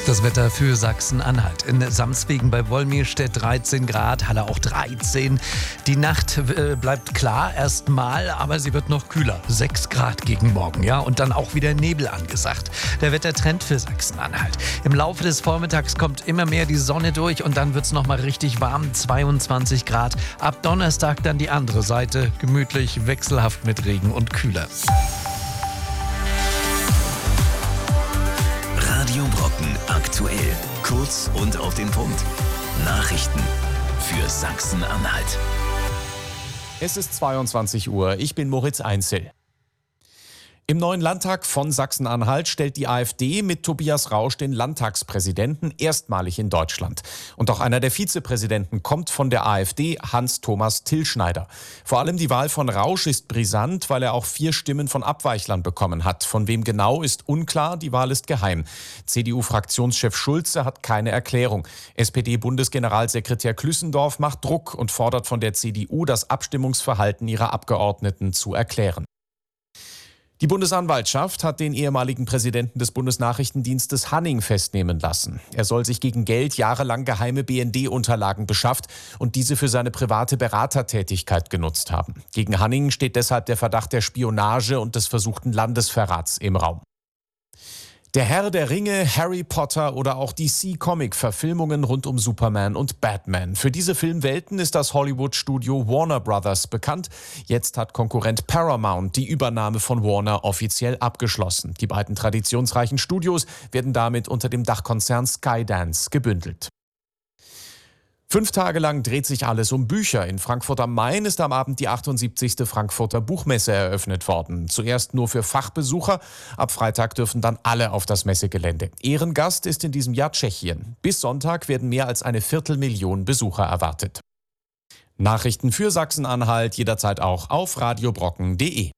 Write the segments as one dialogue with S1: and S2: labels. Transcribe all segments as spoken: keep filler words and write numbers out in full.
S1: Das Wetter für Sachsen-Anhalt. In Samswegen bei Wolmirstedt dreizehn Grad, Halle auch dreizehn. Die Nacht äh, bleibt klar erstmal, aber sie wird noch kühler. sechs Grad gegen morgen, ja. Und dann auch wieder Nebel angesagt. Der Wettertrend für Sachsen-Anhalt. Im Laufe des Vormittags kommt immer mehr die Sonne durch und dann wird es nochmal richtig warm, zweiundzwanzig Grad. Ab Donnerstag dann die andere Seite, gemütlich, wechselhaft mit Regen und kühler.
S2: Radio Brocken aktuell. Kurz und auf den Punkt. Nachrichten für Sachsen-Anhalt.
S3: Es ist zweiundzwanzig Uhr. Ich bin Moritz Einzel. Im neuen Landtag von Sachsen-Anhalt stellt die AfD mit Tobias Rausch den Landtagspräsidenten erstmalig in Deutschland. Und auch einer der Vizepräsidenten kommt von der AfD, Hans-Thomas Tillschneider. Vor allem die Wahl von Rausch ist brisant, weil er auch vier Stimmen von Abweichlern bekommen hat. Von wem genau, ist unklar, die Wahl ist geheim. C D U-Fraktionschef Schulze hat keine Erklärung. S P D-Bundesgeneralsekretär Klüssendorf macht Druck und fordert von der C D U, das Abstimmungsverhalten ihrer Abgeordneten zu erklären. Die Bundesanwaltschaft hat den ehemaligen Präsidenten des Bundesnachrichtendienstes Hanning festnehmen lassen. Er soll sich gegen Geld jahrelang geheime B N D-Unterlagen beschafft und diese für seine private Beratertätigkeit genutzt haben. Gegen Hanning steht deshalb der Verdacht der Spionage und des versuchten Landesverrats im Raum. Der Herr der Ringe, Harry Potter oder auch D C-Comic-Verfilmungen rund um Superman und Batman. Für diese Filmwelten ist das Hollywood-Studio Warner Brothers bekannt. Jetzt hat Konkurrent Paramount die Übernahme von Warner offiziell abgeschlossen. Die beiden traditionsreichen Studios werden damit unter dem Dachkonzern Skydance gebündelt. Fünf Tage lang dreht sich alles um Bücher. In Frankfurt am Main ist am Abend die achtundsiebzigste Frankfurter Buchmesse eröffnet worden. Zuerst nur für Fachbesucher. Ab Freitag dürfen dann alle auf das Messegelände. Ehrengast ist in diesem Jahr Tschechien. Bis Sonntag werden mehr als eine Viertelmillion Besucher erwartet. Nachrichten für Sachsen-Anhalt jederzeit auch auf radiobrocken punkt de.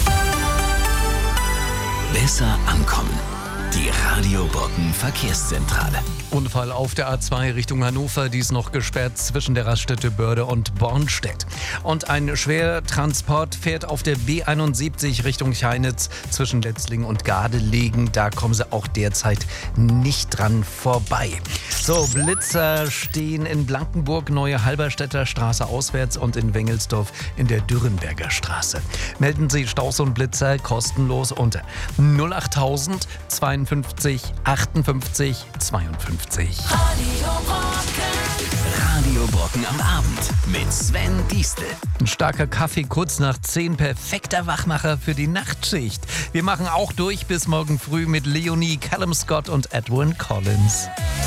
S2: Besser ankommen. Die Radio Brocken Verkehrszentrale.
S1: Unfall auf der A zwei Richtung Hannover, die ist noch gesperrt zwischen der Raststätte Börde und Bornstedt. Und ein Schwertransport fährt auf der B einundsiebzig Richtung Cheinitz zwischen Letzlingen und Gardelegen. Da kommen sie auch derzeit nicht dran vorbei. So, Blitzer stehen in Blankenburg, Neue Halberstädter Straße auswärts und in Wengelsdorf in der Dürrenberger Straße. Melden Sie Staus und Blitzer kostenlos unter null achttausend zweiundfünfzig achtundfünfzig zweiundfünfzig.
S2: Radio Brocken. Radio Brocken am Abend mit Sven Diestel.
S1: Ein starker Kaffee kurz nach zehn, perfekter Wachmacher für die Nachtschicht. Wir machen auch durch bis morgen früh mit Leonie, Callum Scott und Edwin Collins.